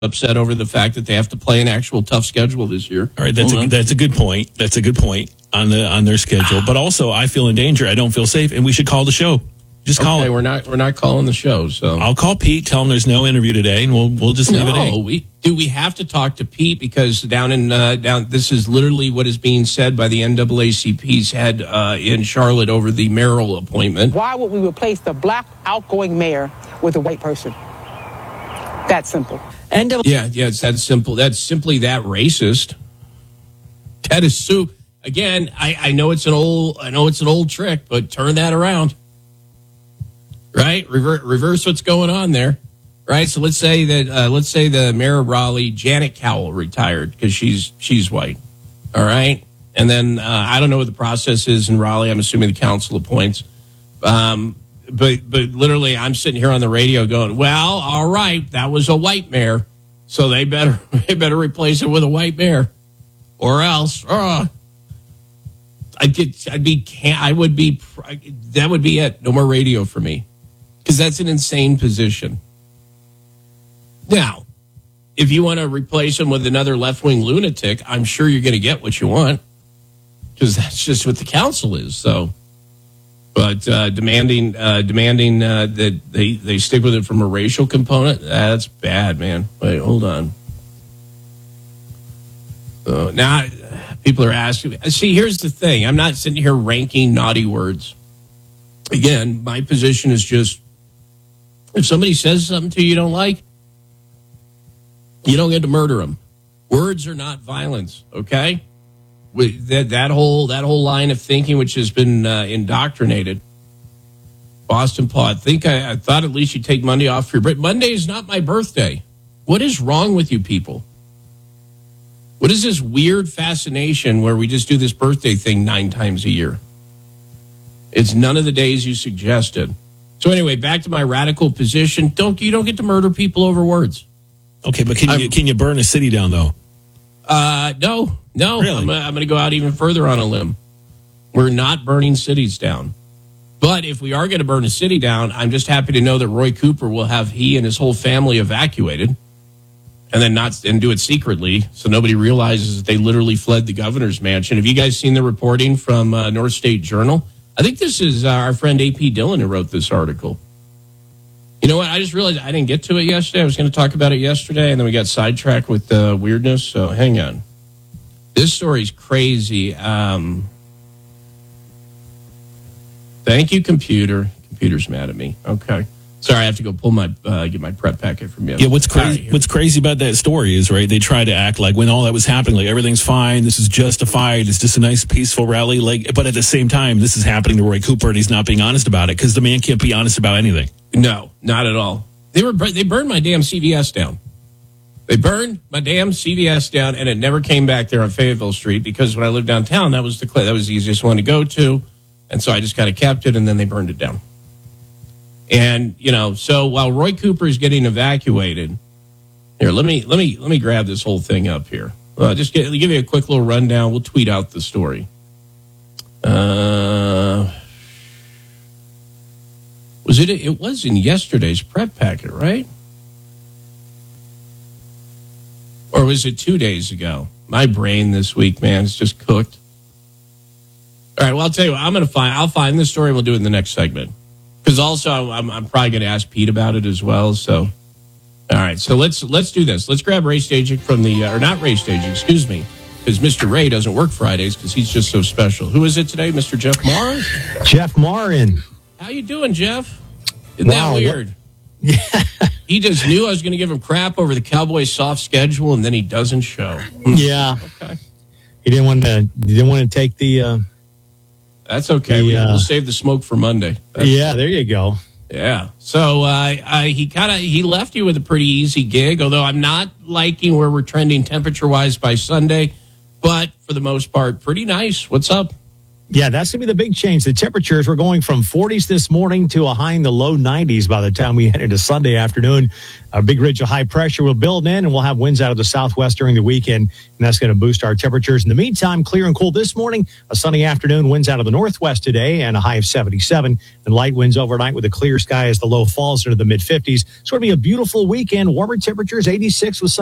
upset over the fact that they have to play an actual tough schedule this year. All right, that's a good point. That's a good point on their schedule. But also, I feel in danger. I don't feel safe, and we should call the show. Just call it. We're not calling the show. So I'll call Pete. Tell him there's no interview today, and we'll just leave it. We have to talk to Pete because this is literally what is being said by the NAACP's head in Charlotte over the mayoral appointment. Why would we replace the black outgoing mayor with a white person? That's simple. Yeah, it's that simple. That's simply that racist. That is so. Again, I know it's an old trick, but turn that around. Right, reverse what's going on there. Right, so let's say the mayor of Raleigh, Janet Cowell, retired because she's white. All right, and then I don't know what the process is in Raleigh. I'm assuming the council appoints. But literally, I'm sitting here on the radio going, "Well, all right, that was a white mayor, so they better replace it with a white mayor, or else." That would be it. No more radio for me. Because that's an insane position. Now, if you want to replace him with another left-wing lunatic, I'm sure you're going to get what you want. Because that's just what the council is. So, but demanding that they stick with it from a racial component, that's bad, man. Wait, hold on. Now, people are asking. See, here's the thing. I'm not sitting here ranking naughty words. Again, my position is just, if somebody says something to you you don't like, you don't get to murder them. Words are not violence, okay? That whole line of thinking, which has been indoctrinated. Boston Paul, I thought at least you'd take Monday off for your break. Monday is not my birthday. What is wrong with you people? What is this weird fascination where we just do this birthday thing 9 times a year? It's none of the days you suggested. So anyway, back to my radical position. You don't get to murder people over words. Okay, but can you burn a city down though? No. Really? I'm going to go out even further on a limb. We're not burning cities down. But if we are going to burn a city down, I'm just happy to know that Roy Cooper will have he and his whole family evacuated, and then do it secretly, so nobody realizes that they literally fled the governor's mansion. Have you guys seen the reporting from North State Journal? I think this is our friend A.P. Dillon who wrote this article. You know what? I just realized I didn't get to it yesterday. I was going to talk about it yesterday, and then we got sidetracked with the weirdness. So hang on. This story's crazy. Thank you, computer. Computer's mad at me. Okay. Sorry, I have to go pull get my prep packet from you. Yeah, what's crazy about that story is, right, they try to act like when all that was happening, like everything's fine, this is justified, it's just a nice peaceful rally, but at the same time, this is happening to Roy Cooper and he's not being honest about it because the man can't be honest about anything. No, not at all. They burned my damn CVS down. They burned my damn CVS down, and it never came back there on Fayetteville Street because when I lived downtown, that was the easiest one to go to, and so I just kind of kept it, and then they burned it down. And, so while Roy Cooper is getting evacuated, here, let me grab this whole thing up here. Just give you a quick little rundown. We'll tweet out the story. It was in yesterday's prep packet, right? Or was it 2 days ago? My brain this week, man, is just cooked. All right, well, I'll tell you what, I'll find this story and we'll do it in the next segment. Because also, I'm probably going to ask Pete about it as well. So, all right. So let's do this. Let's grab Ray Staging from not Ray Staging, excuse me, because Mr. Ray doesn't work Fridays because he's just so special. Who is it today, Mr. Jeff Marr? Jeff Marrin. How you doing, Jeff? Isn't that weird? Yeah. He just knew I was going to give him crap over the Cowboys' soft schedule, and then he doesn't show. Yeah. Okay. He didn't want to take the. That's okay. We'll save the smoke for Monday. There you go. Yeah. So he left you with a pretty easy gig, although I'm not liking where we're trending temperature-wise by Sunday, but for the most part, pretty nice. What's up? Yeah, that's going to be the big change. The temperatures, we're going from 40s this morning to a high in the low 90s by the time we head into Sunday afternoon. A big ridge of high pressure will build in, and we'll have winds out of the southwest during the weekend, and that's going to boost our temperatures. In the meantime, clear and cool this morning, a sunny afternoon, winds out of the northwest today, and a high of 77, and light winds overnight with a clear sky as the low falls into the mid-50s. It's going to be a beautiful weekend, warmer temperatures, 86 with sun.